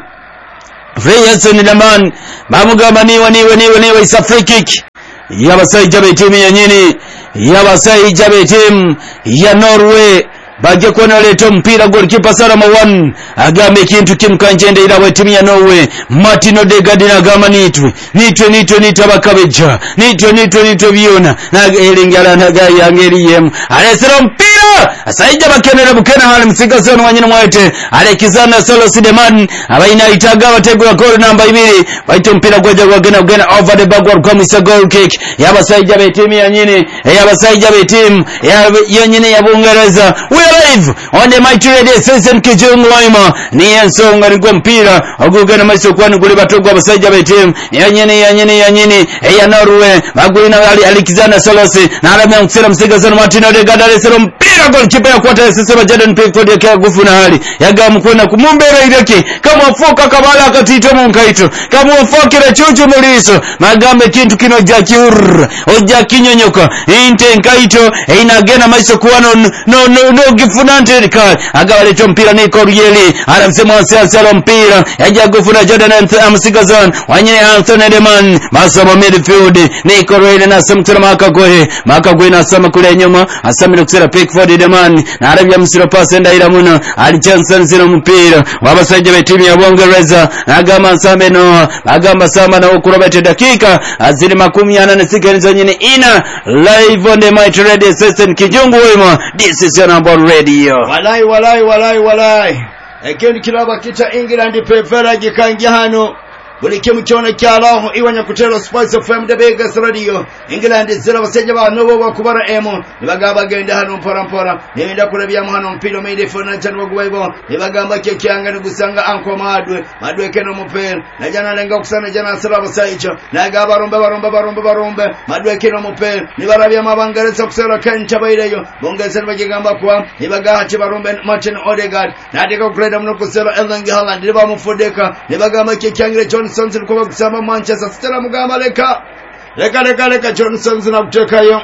Ryerson naman mamuga maniwa niwe niwe niwe is a free kick yabasajja be timu ya nyini yabasajja be timu ya Norway baje kuona leto mpira goalkeeper Salama one agambe kintu kimkanjende ila we timu ya Norway Martin Odegaard na gama nitwe nitwe nitwe nitwe bakabeja nitwe nitwe nitwe biona na elingala na gaya angeliyem alesero mpira asaija bakenera bukena hali msigazo wanyina mwete Alexander Solo Sideman abaina itaga bategura goal namba ibiri baito mpira gwaja gwagena gena over the backward kwa misa goal kick yabasaija be timu ya nyini yabasaija be timu ya nyini ya Uingereza live on the mighty radio station Kijongo Waima ni ensonga ni kwa mpira ogugana maiso kwani kule batogwa basajja be team yanyene yanyene yanyene ya Norway bagwina ali Alexander Solosi na aramya msela msigazo Martin Odegaard alesero mpira goalkeeper kwata sisema Jordan Pickford ya gufuna hali yaga mkona kumumbere ireke kama foka kabala akatito munkaito kama fokere chuchu muliso magambe kintu kino jakiur oja kinyonyoka inte nkaito inagena maiso kwano no no no gifunante ka agawaleto mpira ni Korieli anamsema asiasalo mpira yaja gufuna Jordan Amsigazon wanyine Anthony Deman masaba midfield ni Korieli na samtara makagohe makagohe na sama kule nyuma asamira kusera Pickford Deman na arabia msiro pasi ndaira muna ali Johnson zino mpira wabasajja be timu ya Uingereza agama sambe no agamba sama na ukurobete dakika azili makumi nane seconds nyine ina live on the mighty radio station Kijongo Waima. This is your number radio. Walai walai walai walai ekeni kilaba kita England pefera gikangia hano bulike mukyona kyalaho iwanya kutelo Spice F M the biggest radio England zira basajja ba nobo bakubara emo nibagaba genda hano mpora mpora nenda kulabya mu hano mpiro mede fona chanwa gubaibo nibagamba kekyanga nigusanga anko madwe madwe keno mupera najana lenga kusana jana sira basaicha nagaba romba baromba baromba baromba madwe keno mupera nibarabya mabangaretsa kusera kanja baireyo bongeza bagigamba kwa nibagaha baromba Martin Odegaard nadika kuleda muno kusera Erling Haaland niba mufudeka nibagamba kekyanga Johnson zilikuwa kusema Manchester City mugamba leka leka leka leka Johnson zinakutekayo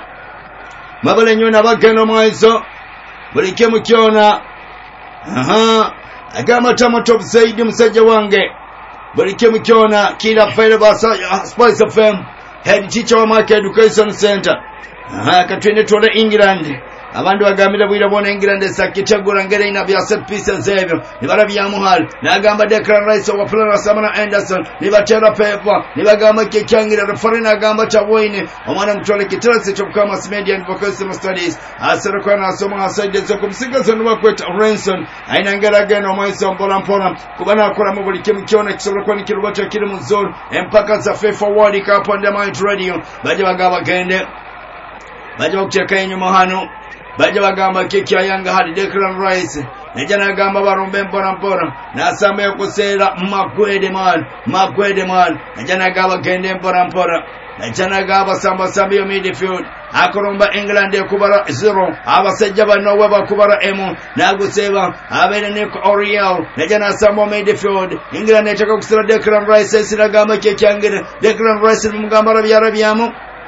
mabale nyona bageno maiso bulike mukyona aha agama tamo top zaidi msajja wange bulike mukyona kila file basa Spice F M head teacher wa Market Education Center aha katwende tole England abandu bagambira bwira bona England sakitagura ngere ina bya set pieces ebyo nibarabya muhal nagamba Declan Rice wa Flora Samana Anderson nibatera pepa nibagamba kekyangira referee nagamba chawoine omwana mtole kitrasi chokama media and vocational studies asero kwa nasoma aside zo kumsigaza nwa kweta Ranson aina ngera geno mwiso mpola mpola kubana akora mu buli kimu kyona kisobora kwa nikirubacho kiri mu zone empaka za FIFA World Cup on the Might Radio baje bagaba gende baje okucheka enyuma hano baje bagamba keki ya Yanga hadi Declan Rice nejana gamba barombe mpora mpora na asame yokusera Magwede man Magwede man nejana gaba gende mpora mpora nejana gaba samba samba yo midfield akoromba England kubara zero abasajja banowe bakubara emu naguseba abene ne Oriel nejana samba midfield England netaka kusera Declan Rice sira gamba keki yangere Declan Rice mugamba rabya rabyamu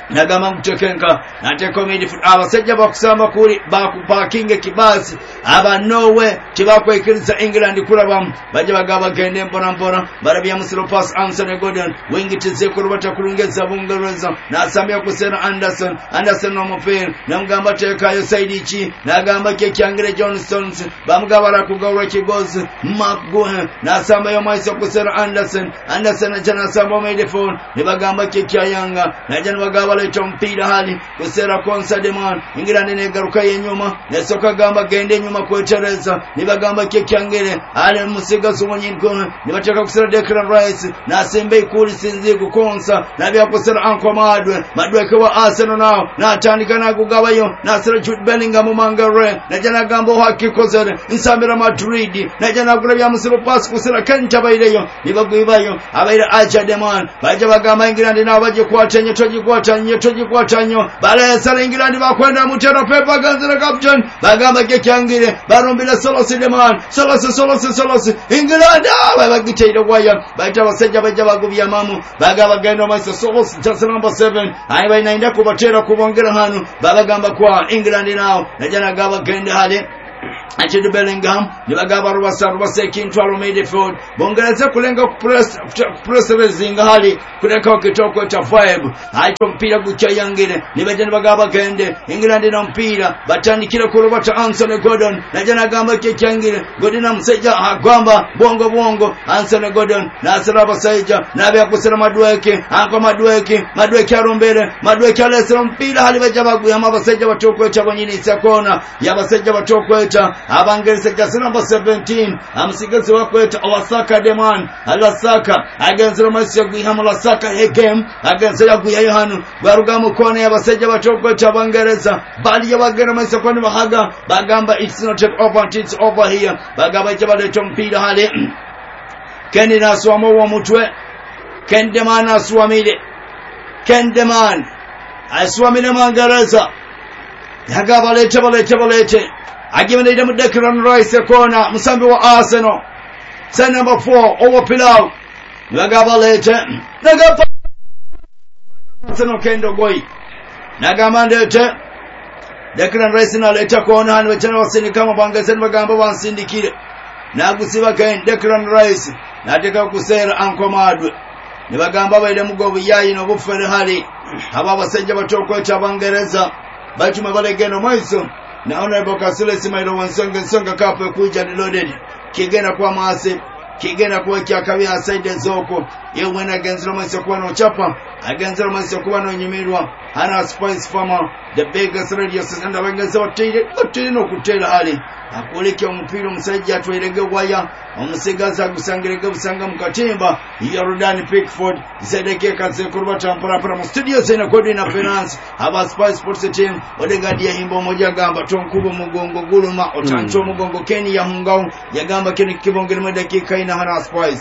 nagama mtekenka nateko midfield abasajja bakusamba kuri bakupakinga kibasi aba nowe tibakwekiriza England kulabamu baje bagaba gende mpona mpona barabya musiro pass Anthony Gordon wingi tizekuru batakulungeza bungereza nasambya kusera Anderson Anderson no mupira namugamba tekayo side chi nagamba ke kyangire Johnson bamugabara kugaura kigozi magwe nasamba yo maiso kusera Anderson Anderson jana samba midfield nibagamba ke kyayanga najana bagaba lecho mpira hali kusera Konsa Demon England negaruka yenyuma nesoka gamba gende nyuma kwetereza nibagamba ke kyangire ale musiga zumunyi nkona nibataka kusera Declan Rice na sembe kuli sinzi kukonsa nabya kusera Anko Madwe Madwe kwa Arsenal nao na atandika na kugabayo na sera Jude Bellingham mangare najana gambo hakikozere nsambira Madrid najana kulabya musiro pass kusera Kenta baireyo nibagwibayo abaira Aja Demon baje bagamba England na baje kwatenye toji kwatenye toji kwatanyo bale sala England bakwenda mutero pepa ganzira captain bagamba ke kyangire barombira solo Sideman solo solo solo England bagiteira waya baita basajja bajja bagubya mamu bagaba gendo maso solo just number seven ai bainaenda kubatera kubongera hanu bagamba kwa England nao najana gaba gende hale Jude Bellingham nibagaba rubasa rubasa kintwalo midfield bongereza kulenga press press raising hali kuleka kitoko cha five aito mpira gucha yangire nibajana bagaba gende England na mpira batandikira kurubata Anthony Gordon najana gamba ke kyangire Gordon mseja agamba bongo bongo Anthony Gordon na saraba saija nabe akusera madweke anko madweke madweke arombere madweke alesera mpira hali bajabagu ya mabaseja batoko cha bonyini sakona ya baseja batoko cha abangerese just number seventeen amsigazi wakweta Awasaka Deman Alasaka against Romasia Guihamala Saka Hegem against Yaguya hanu baruga mukone yabaseja batoko cha bangereza bali yabagera masa kwani bahaga bagamba it's not over it's over here bagaba jabale chompira hale Kendi naswamo wa mutwe Kendeman aswamile Kendeman aswamile mangereza yagaba lete balete balete agimene ida Declan Rice kona musambi wa Arsenal set number four over Pilau nagaba lete nagaba Arsenal kendo boy nagama ndete Declan Rice na leta kona hanu wechana wasini kama bangaseni bagamba wansindikire nagusiba kain Declan Rice nateka kusera Anko Madwe nibagamba baide mugobu yayi no bufere hali aba basajja batoko cha bangereza batuma balegeno maiso naona Bokasule Simailo wansonga nsonga kapo kuja reloaded kigena kwa maasi kigena kwa kyakabya side zoko yewe mwena against Romanisio kwa no chapa against Romanisio kwa no nyimirwa hana spice farmer the biggest radio station ndabangaza watire watire no kutela hali akuleke omupira omusajja atwerege waya omusigaza gusangirege busanga mukatimba Jordan Pickford zedeke kaze kurba tampara para mu studio zena kodi na finance aba Spice Sports team odegadi ya himbo moja gamba tonkubo mugongo guluma otancho mugongo Keni ya hungao ya gamba Keni kibongere mu dakika ina hana Spice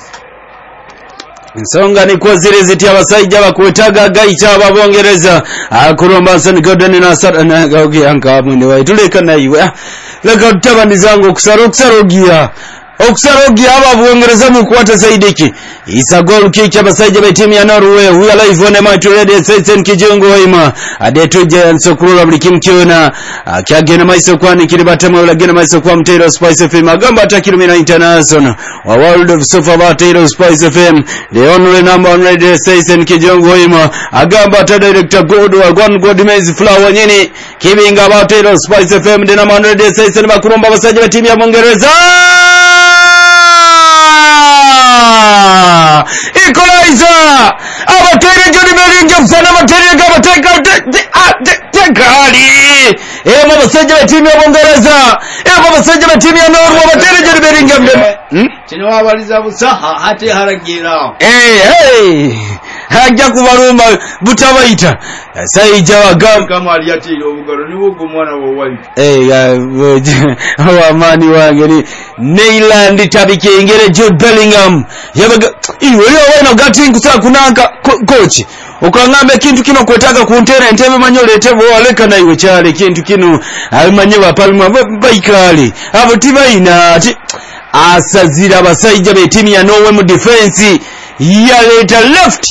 nsonga ni kwa zile ziti abasajja bakwetaga gaita ababongereza akuromba Anthony Gordon na sara na gaugi anka mwene wa tuleka na iwe leka tutabani zangu kusaro kusarogia okusarogia ababongereza mu kwata saidiki isa goal kick abasajja ba timu ya Norway we are live on the match radio Saisen Kijongo Hoima adeto Giants okurula buli kimkiona kyagena maiso kwani kiribata mwe lagena maiso kwa Mtero Spice F M agamba atakirumina international wa World of Sofa Batero Spice F M the only number on radio Saisen Kijongo Hoima agamba ata director God wa Gwan God Maize Flower nyini kibinga Batero Spice F M the number on radio Saisen bakurumba abasajja ba timu ya Bongereza equalizer abatere Jude Bellingham sana abatere gaba take out take ali ema basajja ba timu ya Bongereza ema basajja ba timu ya Norway abatere Jude Bellingham kino wabaliza busaha ate haragira eh hey hajja kubaruma butabaita sayija wagam kama aliyati obugoro niwo gumwana wo wali eh awa mani wange ni Neyland tabike ingere Jude Bellingham yabaga iwe wana gati nkusa kunanga coach ukangambe kintu kino kwetaka kuntera entebe manyole etebo waleka na iwe chale kintu kino amanyewa palma baikali abo tibaina ati asazira basajja be timu ya Norway mu defense ya leta left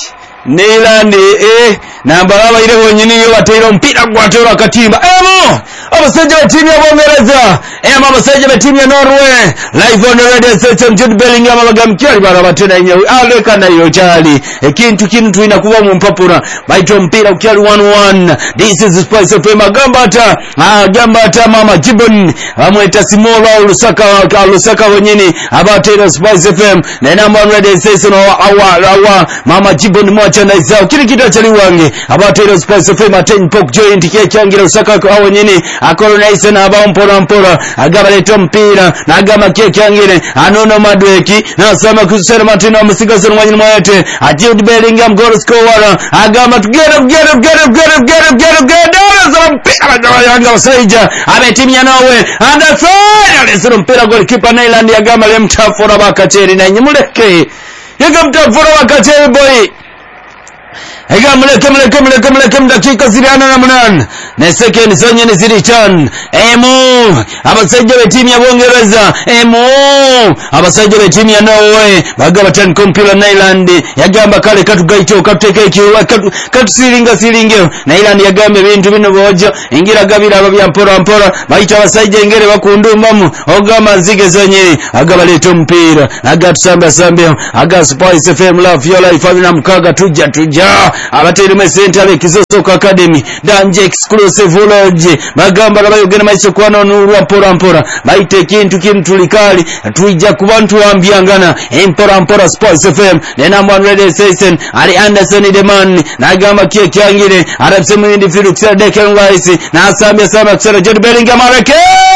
Neiland eh namba baba ile wonyini yo batero mpira gwatero akatimba emo abasajja ba timu ya Bongereza emo abasajja ba timu ya Norway live on the radio station Jude Bellingham abagamkyali barabatena nyewe aleka na yo chali ekintu kintu inakuwa mu mpapura baito mpira ukyali one one. This is Spice F M Gambata ah Gambata mama Gibbon amweta Simola Lusaka Lusaka wonyini abatera Spice F M na namba radio station awa awa mama Gibbon mwacha na izao kile kitu chali wange abatera Spice F M ten pok joint kia changira Lusaka kwa wonyini akorona isa na aba mpora mpora agaba leto mpira na agama kia changire anono madweki na sama kusera matino musiga sana wanyini mwete Jude Bellingham goal scorer agama to get up get up get up get up get up get up get up sana mpira yanga wasaija abe timu ya Norway andasaya lesero mpira goalkeeper Neiland agama le mtafora bakacheri na nyimuleke yaga mtafora bakacheri boy Ega muleke muleke muleke muleke dakika ziriana na munana na second zonye ni ziri chan emo abasajja be timu ya Bongereza emo abasajja be timu ya Norway bagaba tan kompila Neiland yagamba kale katugaito katuteke kiwa katu katusiringa siringe Neiland yagamba bintu bino bojo ingira gabira ababya mpora mpora baita abasajja ingere bakundumbamu ogama nzige zonye agaba leto mpira agatusamba sambye aga Spice F M love your life abina mkaga tuja tuja abateri mesente abe Kizosoka Academy danje exclusive lodge bagamba labayogena maiso kwana nurwa mpora mpora baite kintu kintu likali tuija kubantu ambiangana empora mpora Spice F M nena one radio station ali Anderson the man nagamba kie kyangire arabse mwindi Felix Declan Rice na asambia sana kusera Jude Bellingham areke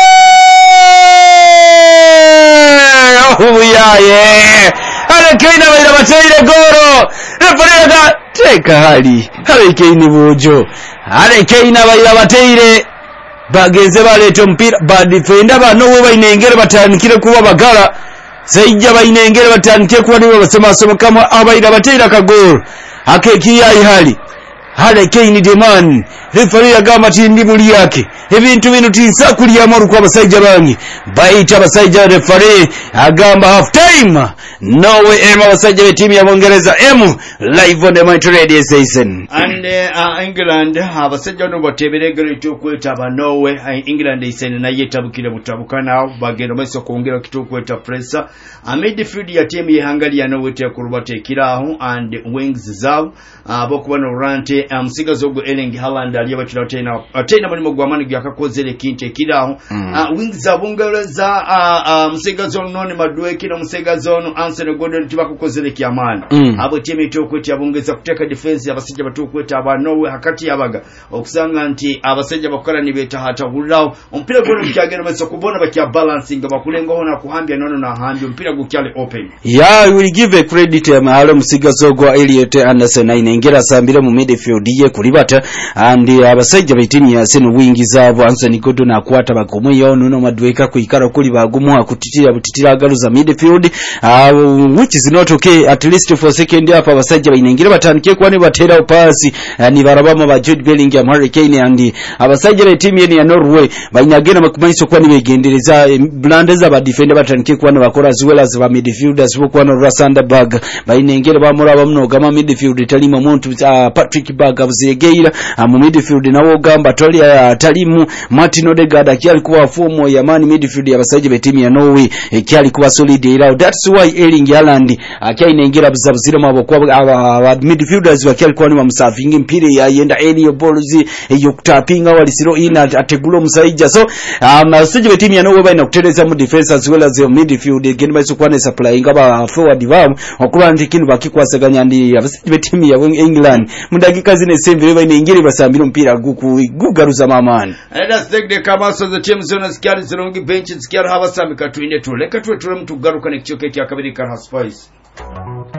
oh yeah yeah alekaina baira bateire goro referega teka hali alekaini bojo alekaina baira bateire bageze baleto mpira ba defender ba no bayinengere batanikire kuba bagala zaija bayinengere batanikire kuba nibo basema soma kama abaira bateire akagoro akekiya hali alekaini demand referee agamba tindi buli yake ebintu bino tinsa kuliya maru kwa basajja bangi baita abasajja referee agamba half time Norway ema basajja be timu ya Bongereza emu live on the Mighty Radio Station and uh, England abasajja no bateberegere cyo kweta aba Norway uh, England isene na yetabukire butabukana bagenda maso kuongera kitu kweta pressure a midfield ya timu ya Hungary ya Norway te kurubate kiraho and wings zao abokuba uh, no rante amsiga um, zogo Erling Haaland aliye bakira tena tena muri gwamani gyakakozere kinte kiraho mm. uh, wings za Bongereza uh, uh, msiga zono none madweki no msiga zono Anthony Gordon tibakukozere kyamani mm. abo timu cyo kweta Bongereza kuteka defense abasajja batukweta aba Norway hakati yabaga okusanga nti abasajja bakora nibeta hata hulao ompira gwo kyagera maso kubona bakya balancing bakulenga hona kuhambya nono na hambyo mpira gukyale open yeah we will give a credit ya mahalo musiga zogwa Elliot Anderson inengera sambire mu midfield ye kulibata and abasajja betini ya seno wingi zabo Anthony Gordon akwata bakomo yo nono madweka kuikara kuli bagumu akutitira butitira galuza midfield uh, which is not okay at least for second half abasajja bainengera batanike kwani batera upasi uh, ni barabama ba Jude Bellingham Hurricane and abasajja be timu ya Norway bainagena makumaiso kwani begendereza blandeza ba defender batanike kwani bakora as well as ba midfielders bo kwani Rasanderberg bainengera bamura bamno gama midfield talima muntu uh, Patrick Berg abuzegeira uh, mu midfield nawo gamba toli uh, talimu Martin Odegaard akali kuwa fomo ya man midfield ya basajja be timu ya Norway ekali kuwa solid era that's why Erling Haaland akainengera buzabuzira mabo kwa aba midfielders bakali kuwa ni msafingi mpire ya yenda aerial balls eyo kutapinga walisiro ina ategulo musaija so abasajja be timu ya Norway baina kutereza mu defense as well as midfield again by sokwane supplying aba forward babo okuba ndikinu bakikwasaganya ndi abasajja be timu ya England mu dakika zine sembe baina ingire basambira mpira guku gugaruza mamani and let's take the Kamas of the team zone skari zirongi bench skari habasambika tuine tuleka tuwe tuwe mtu garuka ne kichoke kya kabiri kara Spice